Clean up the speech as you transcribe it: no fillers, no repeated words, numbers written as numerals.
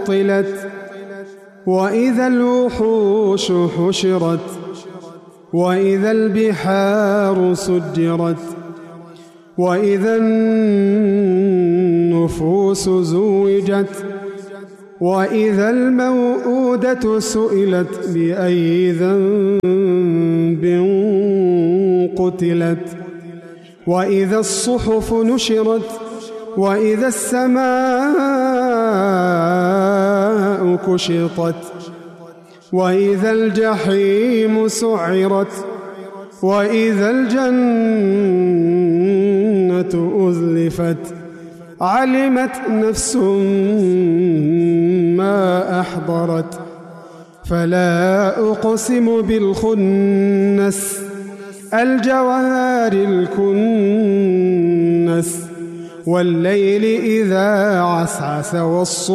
عطلت وإذا الوحوش حشرت وإذا البحار سجرت وإذا النفوس زوجت وإذا الموءودة سئلت بأي ذنب قتلت وإذا الصحف نشرت وإذا السماء كشطت وإذا الجحيم سعرت وإذا الجنة أزلفت علمت نفس ما أحضرت فلا أقسم بالخنس الجوار الكنس والليل إذا عسعس